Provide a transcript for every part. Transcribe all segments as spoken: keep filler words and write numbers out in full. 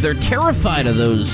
they're terrified of those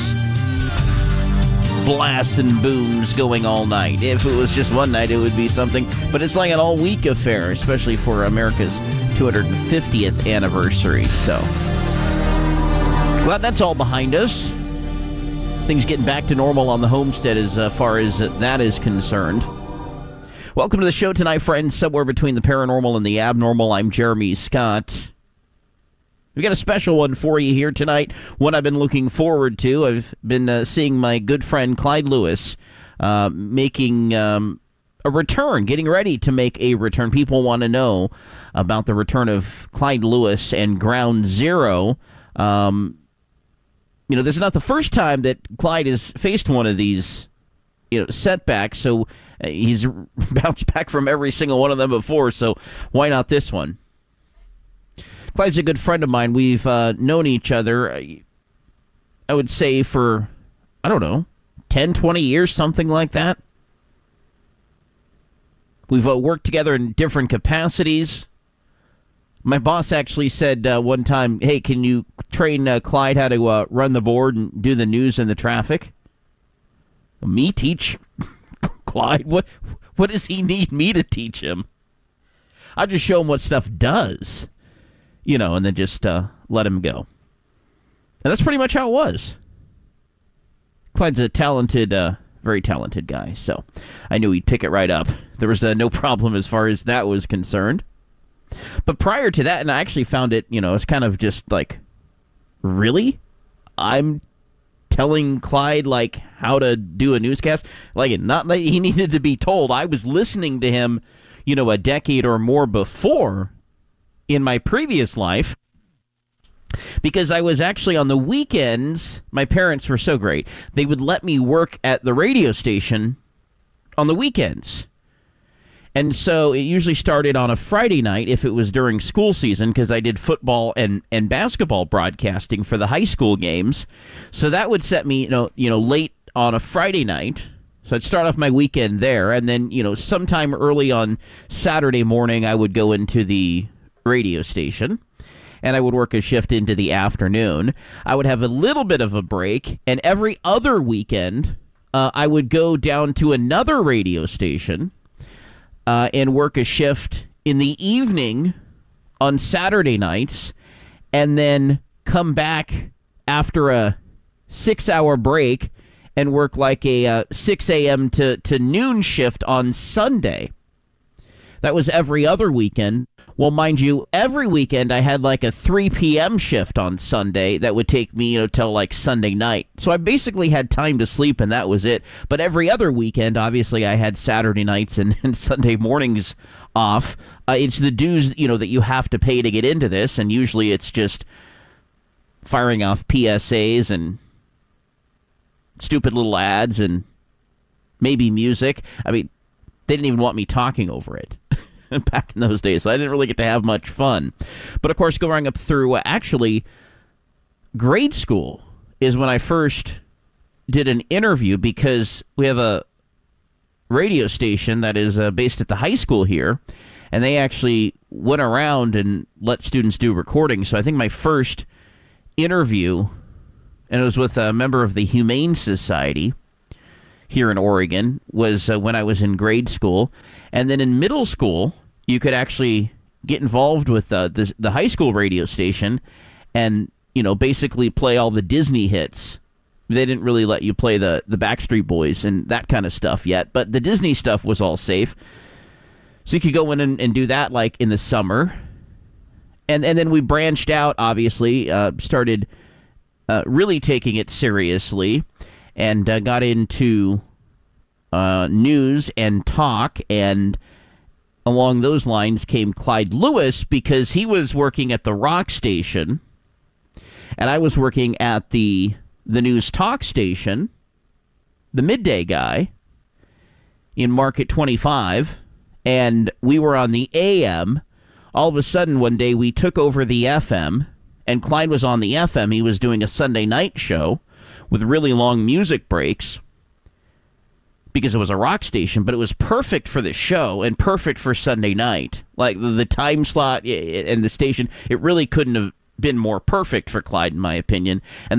blasts and booms going all night. If it was just one night, it would be something. But it's like an all-week affair, especially for America's two hundred fiftieth anniversary. So, glad that's all behind us. Things getting back to normal on the homestead as uh, far as that is concerned. Welcome to the show tonight, friends. Somewhere between the paranormal and the abnormal, I'm Jeremy Scott. We got a special one for you here tonight, one I've been looking forward to. I've been uh, seeing my good friend Clyde Lewis uh, making um, a return, getting ready to make a return. People want to know about the return of Clyde Lewis and Ground Zero. Um, you know, this is not the first time that Clyde has faced one of these, you know, setbacks, so uh, he's bounced back from every single one of them before, so why not this one? Clyde's a good friend of mine. We've uh, known each other, I would say, for, I don't know, ten, twenty years, something like that. We've uh, worked together in different capacities. My boss actually said uh, one time, hey, can you train uh, Clyde how to uh, run the board and do the news and the traffic? Me teach Clyde? What, what does he need me to teach him? I'll just show him what stuff does. You know, and then just uh, let him go. And that's pretty much how it was. Clyde's a talented, uh, very talented guy, so I knew he'd pick it right up. There was uh, no problem as far as that was concerned. But prior to that, and I actually found it, you know, it's kind of just like, really? I'm telling Clyde, like, how to do a newscast? Like, not like he needed to be told. I was listening to him, you know, a decade or more before in my previous life, because I was actually on the weekends. My parents were so great. They would let me work at the radio station on the weekends. And so it usually started on a Friday night if it was during school season, because I did football and, and basketball broadcasting for the high school games. So that would set me, you know, you know, late on a Friday night. So I'd start off my weekend there, and then, you know, sometime early on Saturday morning, I would go into the radio station, and I would work a shift into the afternoon. I would have a little bit of a break, and every other weekend, uh, I would go down to another radio station uh, and work a shift in the evening on Saturday nights, and then come back after a six-hour break and work like a uh, six a.m. to, to noon shift on Sunday. That was every other weekend. Well, mind you, every weekend I had like a three p.m. shift on Sunday that would take me, you know, till like Sunday night. So I basically had time to sleep, and that was it. But every other weekend, obviously, I had Saturday nights and, and Sunday mornings off. Uh, it's the dues, you know, that you have to pay to get into this, and usually it's just firing off P S As and stupid little ads and maybe music. I mean, they didn't even want me talking over it. Back in those days, so I didn't really get to have much fun. But of course, going up through uh, actually grade school is when I first did an interview, because we have a radio station that is uh, based at the high school here, and they actually went around and let students do recordings. So I think my first interview, and it was with a member of the Humane Society here in Oregon, was uh, when I was in grade school. And then in middle school, you could actually get involved with uh, the, the high school radio station and, you know, basically play all the Disney hits. They didn't really let you play the, the Backstreet Boys and that kind of stuff yet, but the Disney stuff was all safe. So you could go in and, and do that, like, in the summer. And, and then we branched out, obviously, uh, started uh, really taking it seriously, and uh, got into Uh, news and talk, and along those lines came Clyde Lewis, because he was working at the rock station, and I was working at the the news talk station, the midday guy, in Market twenty-five, and we were on the A M. All of a sudden, one day, we took over the F M, and Clyde was on the F M. He was doing a Sunday night show with really long music breaks, because it was a rock station, but it was perfect for the show and perfect for Sunday night. Like, the, the time slot and the station, it really couldn't have been more perfect for Clyde, in my opinion. And